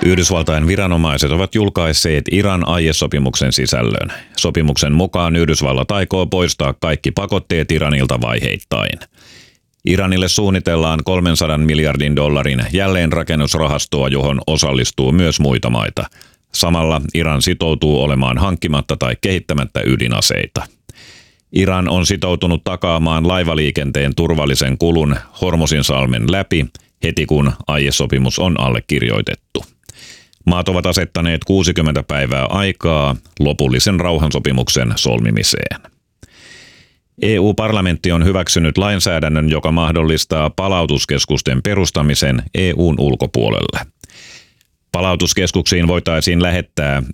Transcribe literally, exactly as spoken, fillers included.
Yhdysvaltain viranomaiset ovat julkaisseet Iran aiesopimuksen sisällön. Sopimuksen mukaan Yhdysvallat aikoo poistaa kaikki pakotteet Iranilta vaiheittain. Iranille suunnitellaan kolmensadan miljardin dollarin jälleenrakennusrahastoa, johon osallistuu myös muita maita. Samalla Iran sitoutuu olemaan hankkimatta tai kehittämättä ydinaseita. Iran on sitoutunut takaamaan laivaliikenteen turvallisen kulun Hormuzinsalmen läpi heti kun aiesopimus on allekirjoitettu. Maat ovat asettaneet kuusikymmentä päivää aikaa lopullisen rauhansopimuksen solmimiseen. E U-parlamentti on hyväksynyt lainsäädännön, joka mahdollistaa palautuskeskusten perustamisen E U:n ulkopuolelle. Palautuskeskuksiin voitaisiin lähettää